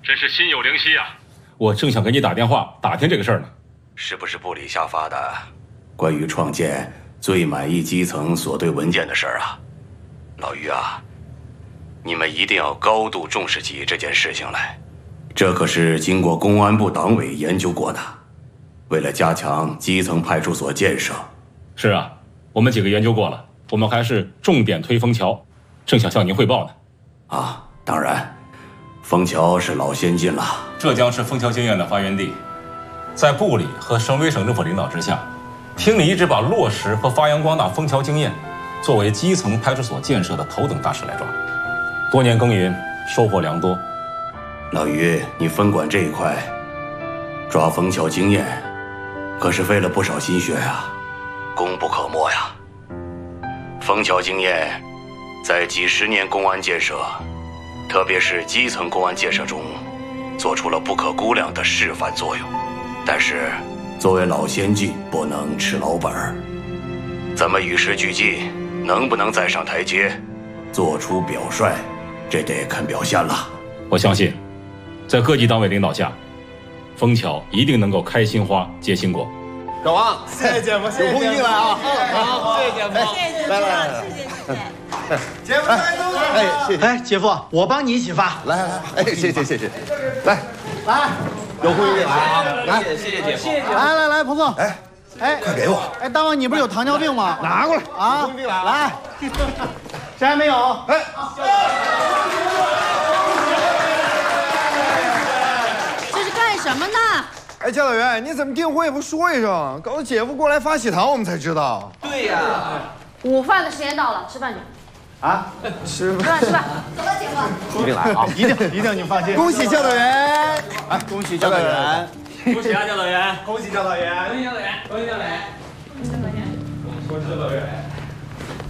真是心有灵犀啊！我正想给你打电话打听这个事儿呢。 是不是部里下发的关于创建最满意基层所对文件的事儿啊？老于啊，你们一定要高度重视起这件事情来。这可是经过公安部党委研究过的，为了加强基层派出所建设。 是啊，我们几个研究过了，我们还是重点推枫桥，正想向您汇报呢。 啊，当然，枫桥是老先进了。 浙江是枫桥经验的发源地，在部里和省委省政府领导之下，厅里一直把落实和发扬光大枫桥经验作为基层派出所建设的头等大事来抓，多年耕耘，收获良多。 老于，你分管这一块，抓枫桥经验，可是费了不少心血呀，功不可没呀。枫桥经验在几十年公安建设，特别是基层公安建设中，做出了不可估量的示范作用。但是，作为老先进，不能吃老本儿。咱们与时俱进，能不能再上台阶，做出表率，这得看表现了。 我相信，在各级党委领导下，枫桥一定能够开新花结新果。 小王，谢谢姐夫，有空一定来啊！ 好，谢谢姐夫，谢谢，来，谢谢。 姐夫来都来。 哎，姐夫，我帮你一起发。 来，哎，谢谢，来，有空一定来啊！来， 谢谢姐夫， 来，彭总，哎， 快给我！ 哎，大王，你不是有糖尿病吗？ 拿过来啊！ 有空一定来， 来，谁还没有？ 哎， 这是干什么呢？ 哎，教导员，你怎么订货也不说一声，搞得姐夫过来发喜糖，我们才知道。 对呀， 午饭的时间到了，吃饭去。 啊，吃饭。走吧，姐夫。 一定来啊！ 一定，你放心。 恭喜教导员！ 哎，恭喜教导员！ 恭喜啊，教导员！ 恭喜教导员！ 恭喜教导员，恭喜教导员， 恭喜教导员！